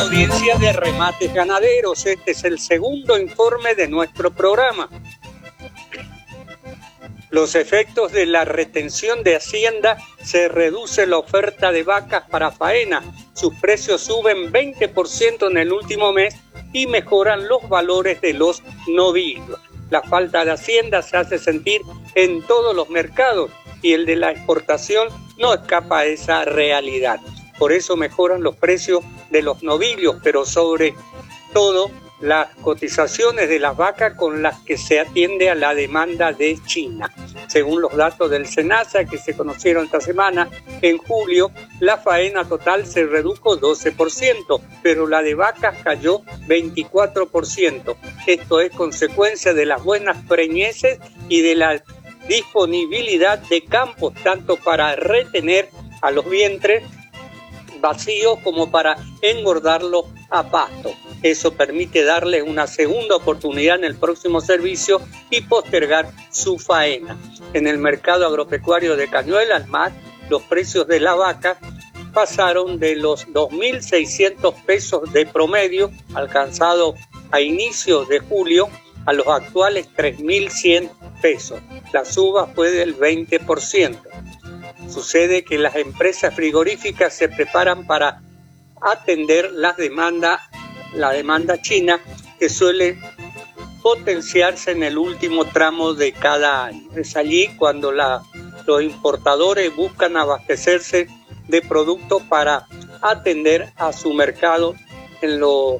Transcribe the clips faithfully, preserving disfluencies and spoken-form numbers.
Audiencia de remates ganaderos, este es el segundo informe de nuestro programa. Los efectos de la retención de Hacienda: se reduce la oferta de vacas para faena, sus precios suben veinte por ciento en el último mes y mejoran los valores de los novillos. La falta de Hacienda se hace sentir en todos los mercados y el de la exportación no escapa a esa realidad. Por eso mejoran los precios de los novillos, pero sobre todo las cotizaciones de las vacas con las que se atiende a la demanda de China. Según los datos del SENASA que se conocieron esta semana, en julio la faena total se redujo doce por ciento, pero la de vacas cayó veinticuatro por ciento. Esto es consecuencia de las buenas preñeces y de la disponibilidad de campos, tanto para retener a los vientres vacíos como para engordarlos a pasto. Eso permite darles una segunda oportunidad en el próximo servicio y postergar su faena. En el mercado agropecuario de Cañuelas, más, los precios de la vaca pasaron de los dos mil seiscientos pesos de promedio alcanzado a inicios de julio a los actuales tres mil cien pesos. La suba fue del veinte por ciento. Sucede que las empresas frigoríficas se preparan para atender las demandas, la demanda china, que suele potenciarse en el último tramo de cada año. Es allí cuando la, los importadores buscan abastecerse de productos para atender a su mercado en los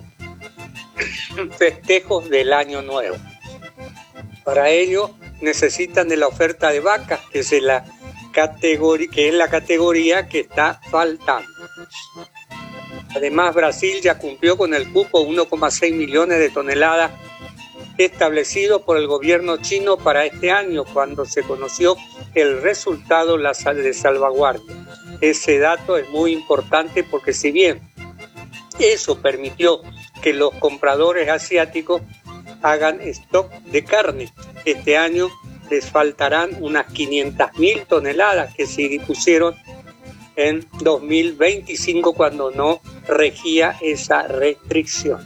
festejos del Año Nuevo. Para ello necesitan de la oferta de vacas, que es la categoría, que es la categoría que está faltando. Además, Brasil ya cumplió con el cupo uno coma seis millones de toneladas establecido por el gobierno chino para este año, cuando se conoció el resultado de salvaguardia. Ese dato es muy importante porque, si bien eso permitió que los compradores asiáticos hagan stock de carne, este año les faltarán unas quinientas mil toneladas que se dispusieron en dos mil veinticinco, cuando no regía esa restricción.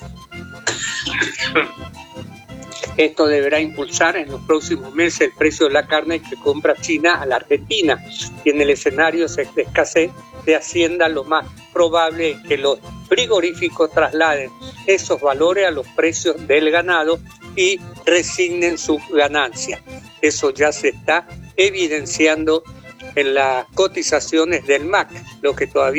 Esto deberá impulsar en los próximos meses el precio de la carne que compra China a la Argentina, y en el escenario de escasez de Hacienda lo más probable es que los frigoríficos trasladen esos valores a los precios del ganado y resignen sus ganancias. Eso ya se está evidenciando en las cotizaciones del M A C, lo que todavía